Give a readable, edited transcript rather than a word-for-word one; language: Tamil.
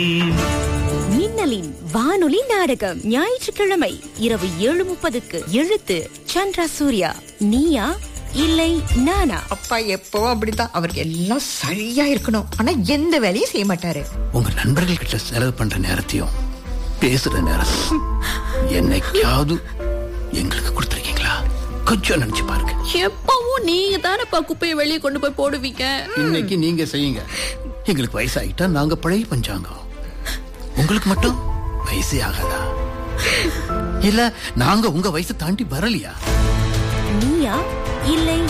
மின்னலின் வானொலி நாடகம் ஞாயிற்றுக்கிழமை இரவு 7:30க்கு. எழுத்து சந்திரா சூர்யா. நீயா இல்லை நானா? அப்பா எப்பவும் அப்படித்தான். அவருக்கு எல்லாம் சரியா இருக்கணும், ஆனா எந்த வேலையும் செய்ய மாட்டாரு. உங்க நண்பர்கள் கிட்ட செலவு பண்ற நேரத்தையும் பேசுற நேரத்தையும் என்னைக்காவது எங்களுக்கு கொடுத்துருக்கீங்களா? கொஞ்சம் நினைச்சு பாருங்க. எப்பவும் நீங்க தானப்பா குப்பையை வெளியே கொண்டு போய் போடுவீங்க. இன்னைக்கு நீங்க செய்யுங்க. எங்களுக்கு வயசாகிட்டா நாங்க பழைய பஞ்சாங்கம். உங்களுக்கு மட்டும் வயசே ஆகாதா? இல்ல நாங்க உங்க வயசு தாண்டி வரலையா? நீயா இல்லை